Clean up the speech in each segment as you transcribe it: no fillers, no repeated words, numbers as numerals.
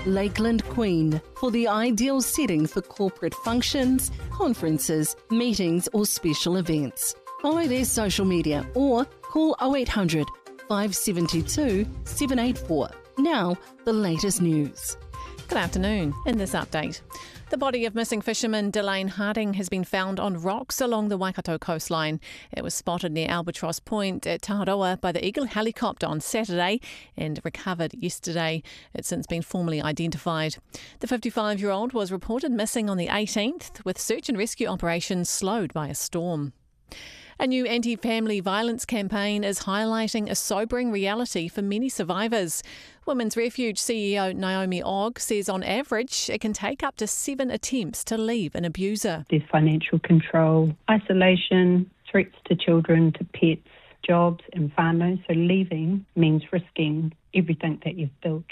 Lakeland Queen for the ideal setting for corporate functions, conferences, meetings or special events. Follow their social media or call 0800 572 784. Now, the latest news. Good afternoon. In this update, the body of missing fisherman Delane Harding has been found on rocks along the Waikato coastline. It was spotted near Albatross Point at Taharoa by the Eagle helicopter on Saturday and recovered yesterday. It's since been formally identified. The 55-year-old was reported missing on the 18th, with search and rescue operations slowed by a storm. A new anti-family violence campaign is highlighting a sobering reality for many survivors. Women's Refuge CEO Naomi Ogg says on average it can take up to 7 attempts to leave an abuser. There's financial control, isolation, threats to children, to pets, jobs and whānau. So leaving means risking everything that you've built.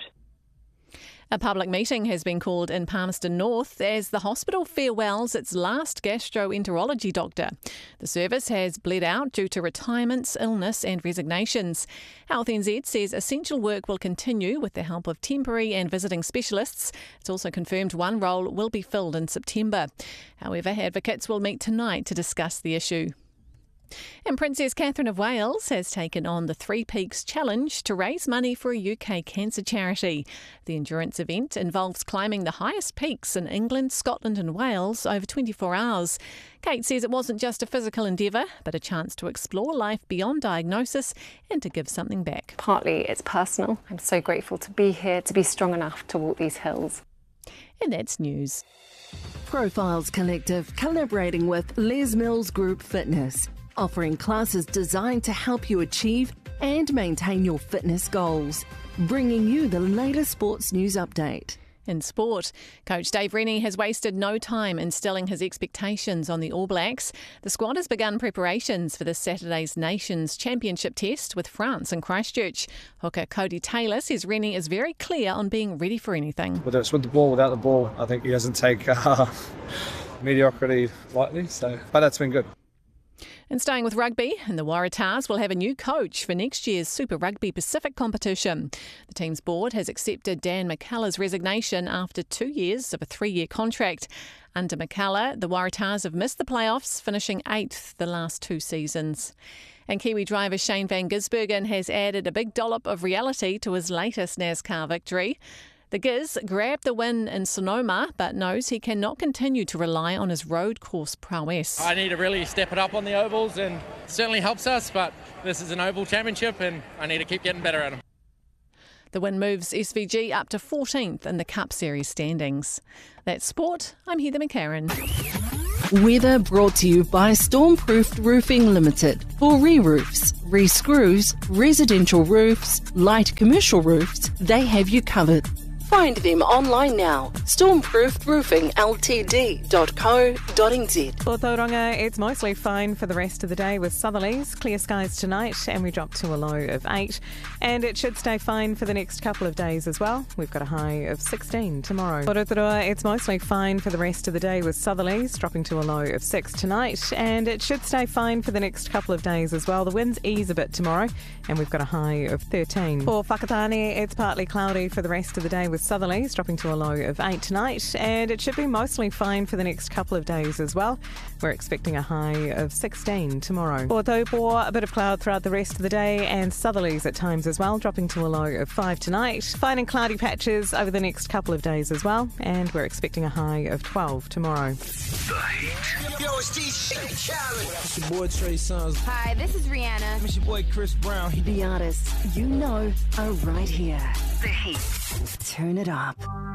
A public meeting has been called in Palmerston North as the hospital farewells its last gastroenterology doctor. The service has bled out due to retirements, illness and resignations. Health NZ says essential work will continue with the help of temporary and visiting specialists. It's also confirmed one role will be filled in September. However, advocates will meet tonight to discuss the issue. And Princess Catherine of Wales has taken on the Three Peaks Challenge to raise money for a UK cancer charity. The endurance event involves climbing the highest peaks in England, Scotland and Wales over 24 hours. Kate says it wasn't just a physical endeavour, but a chance to explore life beyond diagnosis and to give something back. Partly it's personal. I'm so grateful to be here, to be strong enough to walk these hills. And that's news. Profiles Collective collaborating with Les Mills Group Fitness, offering classes designed to help you achieve and maintain your fitness goals. Bringing you the latest sports news update. In sport, Coach Dave Rennie has wasted no time instilling his expectations on the All Blacks. The squad has begun preparations for this Saturday's Nations Championship test with France in Christchurch. Hooker Cody Taylor says Rennie is very clear on being ready for anything. Whether it's with the ball, without the ball, I think he doesn't take mediocrity lightly. But that's been good. And staying with rugby, and the Waratahs will have a new coach for next year's Super Rugby Pacific competition. The team's board has accepted Dan McCullough's resignation after 2 years of a 3-year contract. Under McCullough, the Waratahs have missed the playoffs, finishing 8th the last 2 seasons. And Kiwi driver Shane van Gisbergen has added a big dollop of reality to his latest NASCAR victory. The Giz grabbed the win in Sonoma, but knows he cannot continue to rely on his road course prowess. I need to really step it up on the ovals, and it certainly helps us, but this is an oval championship and I need to keep getting better at them. The win moves SVG up to 14th in the Cup Series standings. That's sport. I'm Heather McCarran. Weather brought to you by Stormproofed Roofing Limited. For re-roofs, re-screws, residential roofs, light commercial roofs, they have you covered. Find them online now. Stormproofedroofingltd.co.nz. For Tauranga, it's mostly fine for the rest of the day with southerlies, clear skies tonight, and we drop to a low of 8. And it should stay fine for the next couple of days as well. We've got a high of 16 tomorrow. For Rotorua, it's mostly fine for the rest of the day with southerlies, dropping to a low of 6 tonight. And it should stay fine for the next couple of days as well. The winds ease a bit tomorrow, and we've got a high of 13. For Whakatane, it's partly cloudy for the rest of the day with southerlies, dropping to a low of 8 tonight, and it should be mostly fine for the next couple of days as well. We're expecting a high of 16 tomorrow. For Taupo, a bit of cloud throughout the rest of the day and southerlies at times as well, dropping to a low of 5 tonight. Fine and cloudy patches over the next couple of days as well, and we're expecting a high of 12 tomorrow. The Heat. Yo, it's DJ Khaled. It's your boy Trey Songz. Hi, this is Rihanna. It's your boy Chris Brown. The artists you know are right here. The Heat. Turn it up.